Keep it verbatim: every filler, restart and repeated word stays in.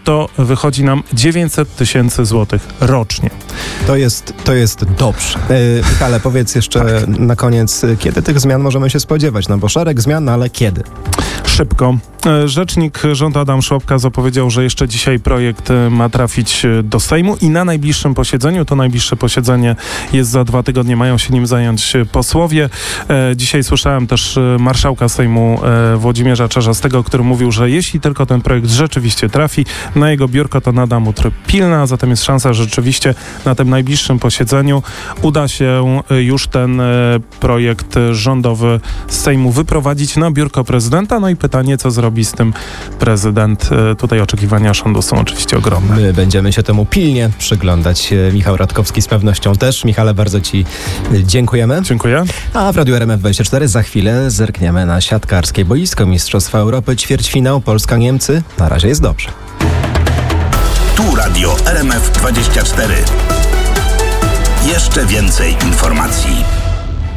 to wychodzi nam dziewięćset tysięcy złotych rocznie. To jest, to jest dobrze. Yy, Michale, powiedz jeszcze tak. na koniec, kiedy tych zmian możemy się spodziewać? No bo szereg zmian, ale kiedy? Szybko. Rzecznik rządu Adam Szłapka zapowiedział, że jeszcze dzisiaj projekt ma trafić do Sejmu i na najbliższym posiedzeniu, to najbliższe posiedzenie jest za dwa tygodnie, mają się nim zająć posłowie. Dzisiaj słyszałem też marszałka Sejmu Włodzimierza Czarzastego, który mówił, że jeśli tylko ten projekt rzeczywiście trafi na jego biurko, to nada mu tryb pilny, a zatem jest szansa, że rzeczywiście na tym najbliższym posiedzeniu uda się już ten projekt rządowy z Sejmu wyprowadzić na biurko prezydenta. No i pytanie, co zrobi z tym prezydent. Tutaj oczekiwania rządu są oczywiście ogromne. My będziemy się temu pilnie przyglądać. Michał Radkowski z pewnością też. Michale, bardzo Ci dziękujemy. Dziękuję. A w Radiu R M F dwadzieścia cztery za chwilę zerkniemy na siatkarskie boisko Mistrzostwa Europy, ćwierćfinał Polska-Niemcy. Na razie jest dobrze. Tu Radio R M F dwadzieścia cztery. Jeszcze więcej informacji.